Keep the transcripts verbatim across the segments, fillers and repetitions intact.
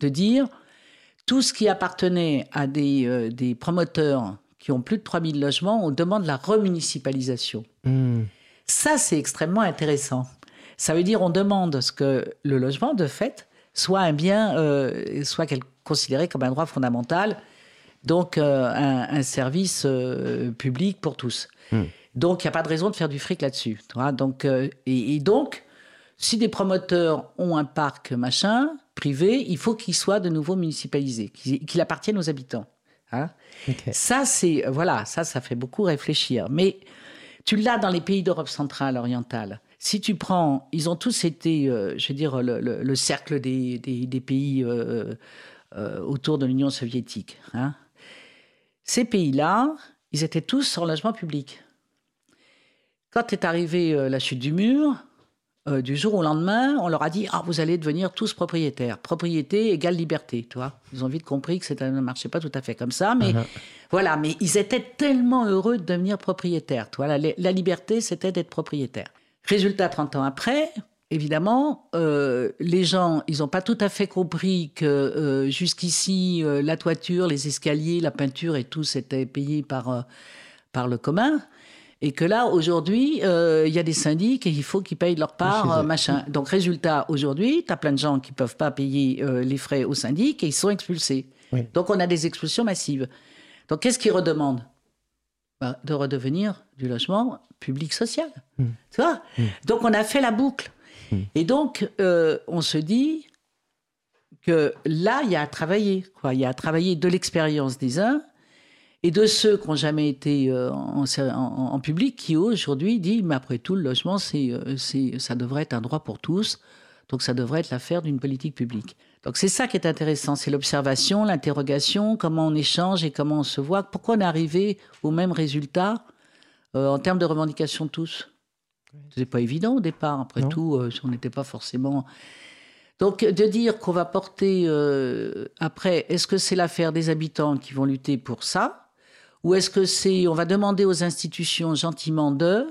de dire tout ce qui appartenait à des, euh, des promoteurs qui ont plus de trois mille logements, on demande la remunicipalisation. Mmh. Ça, c'est extrêmement intéressant. Ça veut dire on demande ce que le logement, de fait, soit un bien, euh, soit considéré comme un droit fondamental, donc euh, un, un service euh, public pour tous. Mmh. Donc, il n'y a pas de raison de faire du fric là-dessus. Tu vois, donc, euh, et, et donc, si des promoteurs ont un parc machin, privé, il faut qu'il soit de nouveau municipalisé, qu'il, qu'il appartienne aux habitants. Hein, okay. Ça, c'est, voilà, ça, ça fait beaucoup réfléchir. Mais tu l'as dans les pays d'Europe centrale, orientale. Si tu prends, ils ont tous été, euh, je veux dire, le, le, le cercle des, des, des pays euh, euh, autour de l'Union soviétique. Hein. Ces pays-là, ils étaient tous en logement public. Quand est arrivée euh, la chute du mur, euh, du jour au lendemain, on leur a dit « Ah, vous allez devenir tous propriétaires. Propriété égale liberté. » Tu vois, ils ont vite compris que ça ne marchait pas tout à fait comme ça. Mais uh-huh. voilà, mais ils étaient tellement heureux de devenir propriétaires. Tu vois, la, la liberté, c'était d'être propriétaire. Résultat, trente ans après, évidemment, euh, les gens, ils n'ont pas tout à fait compris que euh, jusqu'ici, euh, la toiture, les escaliers, la peinture et tout, c'était payé par, euh, par le commun. Et que là, aujourd'hui, il euh, y a des syndics et il faut qu'ils payent leur part, euh, machin. Donc, résultat, aujourd'hui, tu as plein de gens qui ne peuvent pas payer euh, les frais au syndic et ils sont expulsés. Oui. Donc, on a des expulsions massives. Donc, qu'est-ce qu'ils redemandent ? Bah, de redevenir du logement public social. Mmh. Tu vois ? Mmh. Donc, on a fait la boucle. Mmh. Et donc, euh, on se dit que là, il y a à travailler. Quoi. Il y a à travailler de l'expérience des uns et de ceux qui n'ont jamais été euh, en, en, en public, qui aujourd'hui disent, mais après tout, le logement, c'est, c'est, ça devrait être un droit pour tous, donc ça devrait être l'affaire d'une politique publique. Donc c'est ça qui est intéressant, c'est l'observation, l'interrogation, comment on échange et comment on se voit. Pourquoi on est arrivé au même résultat euh, en termes de revendication de tous ? C'est pas évident au départ, après non. tout, euh, on n'était pas forcément... Donc de dire qu'on va porter euh, après, est-ce que c'est l'affaire des habitants qui vont lutter pour ça ? Ou est-ce que c'est, on va demander aux institutions gentiment de...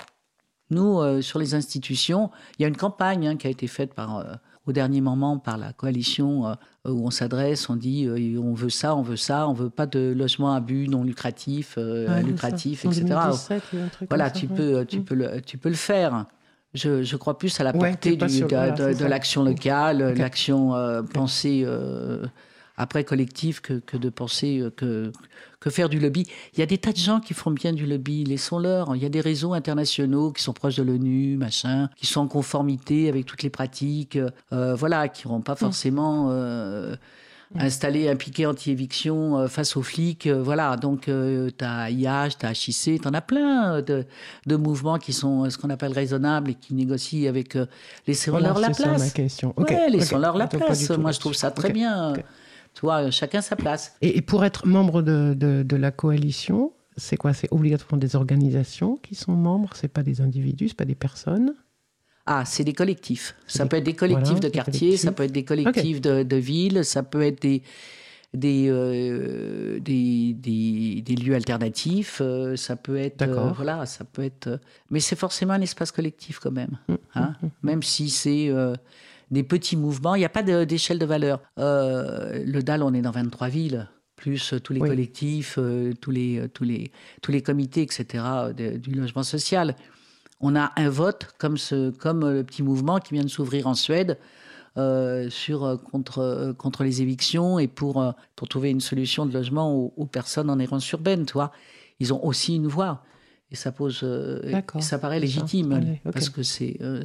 Nous, euh, sur les institutions, il y a une campagne hein, qui a été faite par, euh, au dernier moment par la coalition euh, où on s'adresse, on dit euh, on veut ça, on veut ça, on veut pas de logement à but non lucratif, euh, ouais, lucratif, et cetera. Voilà, tu, ça, peux, ouais. tu, mmh. peux le, tu peux le faire. Je, je crois plus à la portée ouais, du, de, voilà, de, de l'action locale, okay. l'action euh, okay. pensée... Euh, après collectif que, que de penser que, que faire du lobby. Il y a des tas de gens qui font bien du lobby, laissons-leur. Il y a des réseaux internationaux qui sont proches de l'ONU, machin, qui sont en conformité avec toutes les pratiques, euh, voilà, qui n'auront pas forcément euh, mmh. installé un piquet anti-éviction euh, face aux flics. Euh, voilà, donc euh, tu as I H, tu as H I C, tu en as plein de, de mouvements qui sont ce qu'on appelle raisonnables et qui négocient avec... Euh, laissons-leur voilà, la place. C'est ça ma question. Okay. Ouais, laissons-leur okay. la Donc, place. Moi, je trouve ça très okay. bien. Okay. Tu vois, chacun sa place. Et, et pour être membre de, de, de la coalition, c'est quoi ? C'est obligatoirement des organisations qui sont membres ? C'est pas des individus, c'est pas des personnes ? Ah, c'est des collectifs. C'est ça des, peut être des collectifs voilà, de quartier, ça peut être des collectifs okay. de, de ville, ça peut être des, des, euh, des, des, des lieux alternatifs, euh, ça peut être... Euh, voilà, ça peut être... Euh, mais c'est forcément un espace collectif quand même. Mmh, hein, mmh, mmh. Même si c'est... Euh, des petits mouvements, il n'y a pas de, d'échelle de valeur. Euh, le D A L, on est dans vingt-trois villes, plus tous les oui. collectifs, euh, tous, les, tous, les, tous les comités, et cetera, de, du logement social. On a un vote comme, ce, comme le petit mouvement qui vient de s'ouvrir en Suède euh, sur, contre, contre les évictions et pour, pour trouver une solution de logement aux, aux personnes en errance urbaine. Tu vois. Ils ont aussi une voix. Et ça, pose, euh, et ça paraît légitime, Allez, okay. parce que c'est... Euh,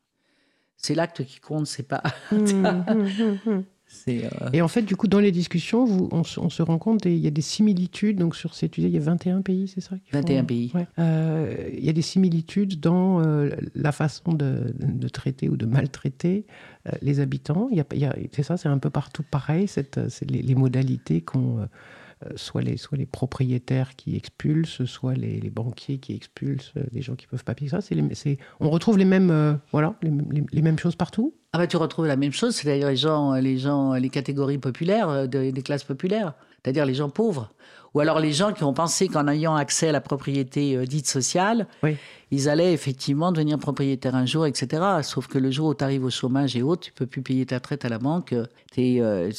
C'est l'acte qui compte, c'est pas... Mmh, mmh, mmh. C'est, euh... Et en fait, du coup, dans les discussions, vous, on, on se rend compte qu'il y a des similitudes. Donc, sur ces études, il y a vingt et un pays, c'est ça vingt et un pays. Ouais. Euh, il y a des similitudes dans euh, la façon de, de traiter ou de maltraiter euh, les habitants. Il y a, il y a, c'est ça, c'est un peu partout pareil, cette, c'est les, les modalités qu'on... Euh, Soit les, soit les propriétaires qui expulsent, soit les, les banquiers qui expulsent, les gens qui ne peuvent pas payer ça. C'est les, c'est, on retrouve les mêmes, euh, voilà, les, les, les mêmes choses partout ? Ah bah tu retrouves la même chose, c'est-à-dire les gens, les gens, les catégories populaires, de, des classes populaires, c'est-à-dire les gens pauvres. Ou alors les gens qui ont pensé qu'en ayant accès à la propriété euh, dite sociale, oui. ils allaient effectivement devenir propriétaires un jour, et cetera. Sauf que le jour où tu arrives au chômage et autres, tu peux plus payer ta retraite à la banque. T'es, euh,